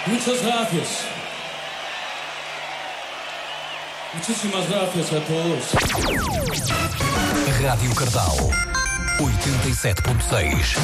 Muchas gracias. Muchísimas gracias a todos. Rádio Cardal 87.6